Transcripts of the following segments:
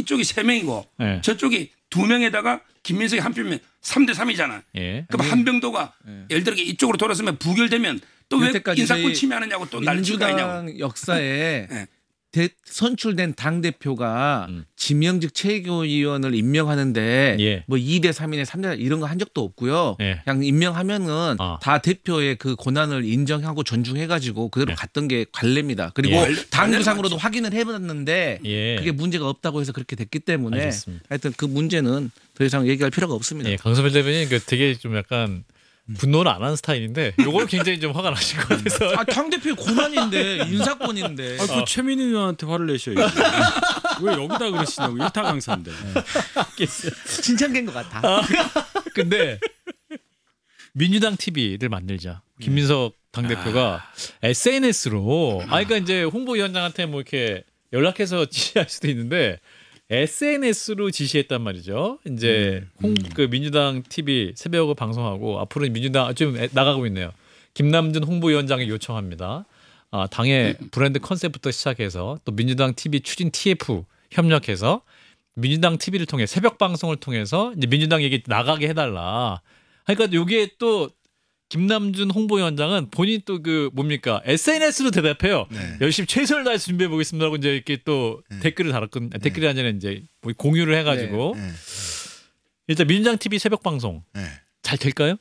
이쪽이 3명이고 예. 저쪽이 2명에다가 김민석이 한 표면 3대 3이잖아. 예. 그럼 한병도가 예를 들어 이쪽으로 돌아서면 부결되면 또 왜 여태까지 인사권 저희 침해하느냐고 또 난리가 있냐고. 민주당 역사에 예. 선출된 당 대표가 지명직 최고위원을 임명하는데 예. 뭐 2대 3이네 3대 이런 거 한 적도 없고요. 예. 그냥 임명하면은 아. 다 대표의 그 권한을 인정하고 존중해가지고 그대로 예. 갔던 게 관례입니다. 그리고 예. 당구상으로도 확인을 해봤는데 예. 그게 문제가 없다고 해서 그렇게 됐기 때문에 알겠습니다. 하여튼 그 문제는 더 이상 얘기할 필요가 없습니다. 예, 강소필 대변인 그 되게 좀 약간 분노를 안 하는 스타일인데 요걸 굉장히 좀 화가 나실 것 같아서. 당 대표의 권한인데 인사권인데. 그 최민희 의원한테 화를 내셔야지. 왜 여기다 그러시냐고. 일타 강사인데. 칭찬된 것 같아. 근데 민주당 TV를 만들자. 김민석 당 대표가 SNS로 그러니까 이제 홍보위원장한테 뭐 이렇게 연락해서 지시할 수도 있는데 SNS로 지시했단 말이죠. 이제 그 민주당 TV 새벽을 방송하고 앞으로 민주당 좀 나가고 있네요. 김남준 홍보위원장이 요청합니다. 당의 브랜드 컨셉부터 시작해서 또 민주당 TV 추진 TF 협력해서 민주당 TV를 통해 새벽 방송을 통해서 이제 민주당 얘기 나가게 해달라. 그러니까 여기에 또 김남준 홍보위원장은 본인 또 그 뭡니까 SNS로 대답해요. 네. 열심히 최선을 다해서 준비해 보겠습니다라고 이제 이렇게 또 댓글을 달았건 댓글이 아니라 이제 뭐 공유를 해가지고 네. 일단 민주당 TV 새벽 방송 네. 잘 될까요?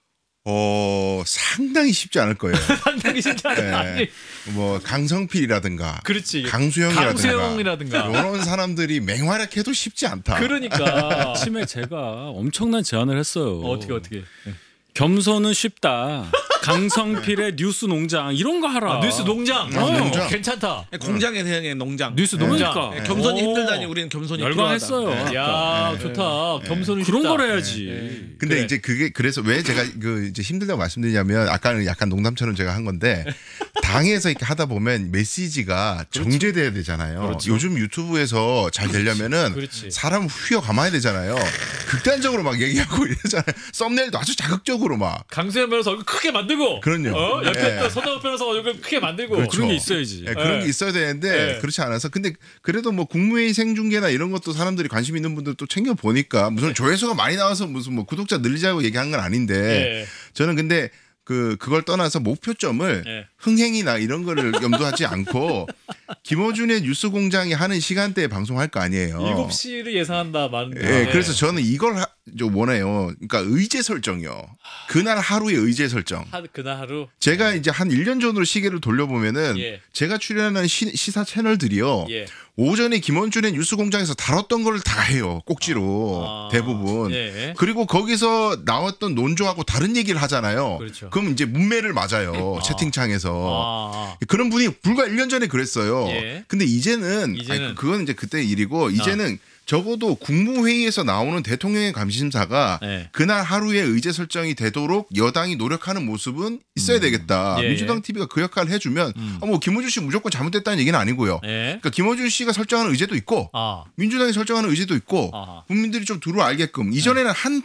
상당히 쉽지 않을 거예요. 상당히 진짜 네. 뭐 강성필이라든가 그렇지. 강수영이라든가 이런 사람들이 맹활약해도 쉽지 않다. 그러니까 아침에 제가 엄청난 제안을 했어요. 어떻게 겸손은 쉽다. 강성필의 뉴스 농장 이런 거 하라. 뉴스 농장. 농장. 괜찮다. 공장에 대한 농장. 뉴스 농장. 그러니까. 겸손이 오. 힘들다니 우리는 겸손이 열광했어요. 필요하다. 야 좋다. 겸손은 그런 쉽다. 걸 해야지. 근데 그래. 이제 그게 그래서 왜 제가 그 이제 힘들다고 말씀드리냐면 아까는 약간 농담처럼 제가 한 건데 당에서 이렇게 하다 보면 메시지가 정제돼야 되잖아요. 요즘 유튜브에서 잘 되려면은 그렇지. 사람 휘어 감아야 되잖아요. 극단적으로 막 얘기하고 이러잖아요. 썸네일도 아주 자극적으로 막. 강수현 변호사 얼굴 크게 만들고. 그럼요. 옆에 예. 또 서정욱 변호사 얼굴 크게 만들고. 그렇죠. 그런 게 있어야지. 네, 그런 네. 게 있어야 되는데 네. 그렇지 않아서 근데 그래도 뭐 국무회의 생중계나 이런 것도 사람들이 관심 있는 분들 또 챙겨 보니까 무슨 조회수가 많이 나와서 무슨 뭐 구독자 늘리자고 얘기한 건 아닌데 네. 저는 근데 그걸 떠나서 목표점을 네. 흥행이나 이런 거를 염두하지 않고 김어준의 뉴스공장이 하는 시간대에 방송할 거 아니에요. 7시를 예상한다 말인데. 예, 그래서 저는 이걸 좀 원해요. 그러니까 의제 설정이요. 그날 하루의 의제 설정. 그날 하루. 제가 이제 한 1년 전으로 시계를 돌려보면은 예. 제가 출연하는 시사 채널들이요. 예. 오전에 김원준의 뉴스공장에서 다뤘던 걸 다 해요. 꼭지로 대부분. 예. 그리고 거기서 나왔던 논조하고 다른 얘기를 하잖아요. 그렇죠. 그럼 이제 문매를 맞아요. 채팅창에서. 아. 그런 분이 불과 1년 전에 그랬어요. 예. 근데 이제는 이제는. 그건 이제 그때 일이고 이제는 적어도 국무회의에서 나오는 대통령의 감시심사가 네. 그날 하루에 의제 설정이 되도록 여당이 노력하는 모습은 있어야 되겠다. 예, 민주당 TV가 그 역할을 해주면 뭐 김어준 씨 무조건 잘못됐다는 얘기는 아니고요. 예. 그러니까 김어준 씨가 설정하는 의제도 있고 민주당이 설정하는 의제도 있고 아하. 국민들이 좀 두루 알게끔 이전에는 한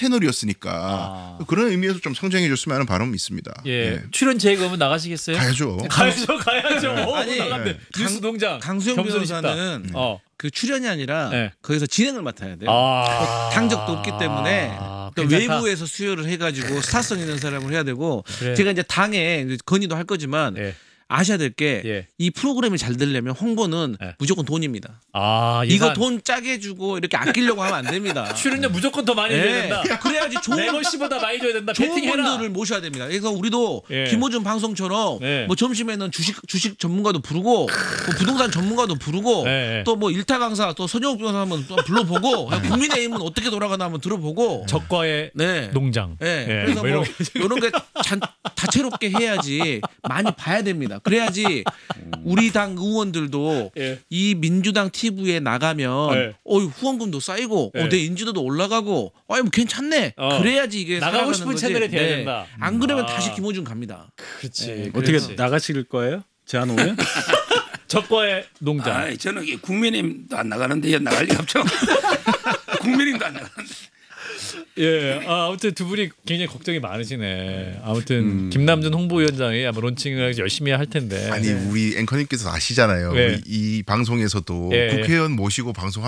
채널이었으니까 그런 의미에서 좀 성장해 줬으면 하는 바람이 있습니다. 예. 출연 제의가 나가시겠어요? 가야죠. 가야죠. 아니, 뉴스 농장. 강수영 겸손이 쉽다. 변호사는 그 출연이 아니라 네. 거기서 진행을 맡아야 돼요. 당적도 없기 때문에 또 괜찮다. 외부에서 수요를 해가지고 스타성 있는 사람을 해야 되고 그래. 제가 이제 당에 건의도 할 거지만 예. 아셔야 될 게 이 예. 프로그램이 잘 되려면 홍보는 예. 무조건 돈입니다. 예산. 이거 돈 짜게 주고 이렇게 아끼려고 하면 안 됩니다. 출연료 무조건 더 많이 줘야 예. 된다. 그래야지 좋은 레거시보다 많이 줘야 된다. 좋은 배팅해라. 분들을 모셔야 됩니다. 그래서 우리도 예. 김호준 방송처럼 예. 뭐 점심에는 주식 전문가도 부르고 뭐 부동산 전문가도 부르고 예. 또 뭐 일타 강사 또 선영욱 변호사 한번 또 불러보고 국민의힘은 어떻게 돌아가나 한번 들어보고 적과의 네. 농장. 네. 예. 그래서 뭐 뭐 이런 게 다채롭게 해야지 많이 봐야 됩니다. 그래야지 우리 당 의원들도 예. 이 민주당 TV에 나가면 예. 후원금도 쌓이고 예. 내 인지도도 올라가고 뭐 괜찮네. 그래야지 이게 나가고 살아가는 싶은 거지. 채널이 돼야 된다. 안 그러면 다시 김호준 갑니다. 그렇지. 어떻게 그렇지. 나가실 거예요? 제안 오면? 적과의 농장. 저는 이게 국민의힘도 안 나가는데 나갈 리가 없죠. 국민의힘도 안 나가는데. 예, 아무튼 두 분이 굉장히 걱정이 많으시네. 아무튼 김남준 홍보위원장이 아마 론칭을 열심히 할 텐데. 아니 우리 앵커님께서 아시잖아요. 네. 이 방송에서도 예. 국회의원 모시고 방송